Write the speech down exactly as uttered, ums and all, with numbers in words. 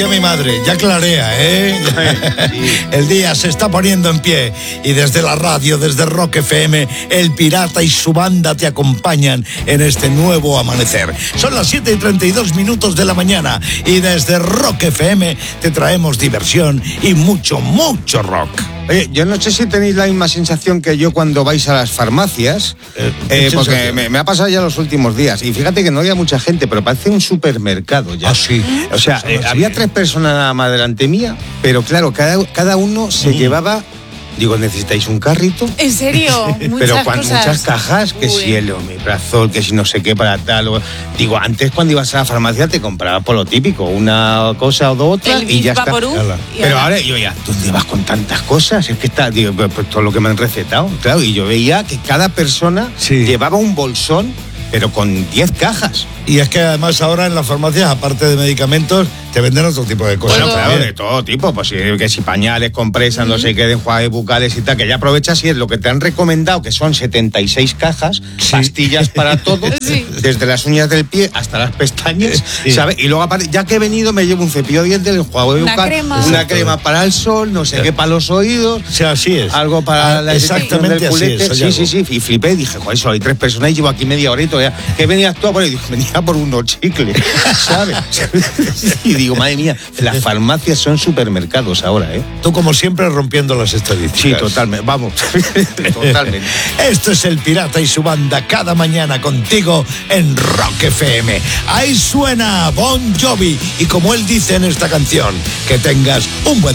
Mi madre, ya clarea, ¿eh? Sí. El día se está poniendo en pie y desde la radio, desde Rock F M, el Pirata y su banda te acompañan en este nuevo amanecer. Son las siete y treinta y dos minutos de la mañana y desde Rock F M te traemos diversión y mucho, mucho rock. Oye, yo no sé si tenéis la misma sensación que yo cuando vais a las farmacias, eh, eh, porque me, me ha pasado ya los últimos días. Y fíjate que no había mucha gente, pero parece un supermercado ya. Ah, sí. O sea, eh, sí. había tres personas nada más delante mía, pero claro, cada, cada uno se mm. llevaba... Digo, ¿necesitáis un carrito? ¿En serio? Muchas Pero cuando, cosas. muchas cajas, que Uy. si el omeprazol, que si no sé qué para tal. O... Digo, antes cuando ibas a la farmacia te comprabas por lo típico, una cosa o dos otras el y ya está. Vaporú, y Pero ahora yo ya, ¿dónde vas con tantas cosas? Es que está, digo, pues, pues todo lo que me han recetado. Claro, y yo veía que cada persona sí. llevaba un bolsón, pero con diez cajas. Y es que además ahora en las farmacias, aparte de medicamentos, te venden otro tipo de cosas. Bueno, claro, de todo tipo, pues que si pañales, compresas, no sé qué, de enjuagues bucales y tal, que ya aprovechas y es lo que te han recomendado, que son setenta y seis cajas, sí. pastillas para todo, sí. desde las uñas del pie hasta las pestañas, sí. ¿sabes? Y luego aparte, ya que he venido, me llevo un cepillo de dientes, el enjuague bucal, crema. una crema para el sol, no sé sí. qué para los oídos. O sea, así es. Algo para ah, la exactamente del culete. Así Sí, es, sí, sí, y flipé, dije, joder, solo hay tres personas y llevo aquí media horita, ya. ¿Qué venías tú a por ahí? Digo, venía por unos chicles, ¿sabes? Y digo, madre mía, las farmacias son supermercados ahora, ¿eh? Tú, como siempre, rompiendo las estadísticas. Sí, totalmente, vamos, totalmente. Esto es el Pirata y su banda cada mañana contigo en Rock F M. Ahí suena Bon Jovi y como él dice en esta canción, que tengas un buen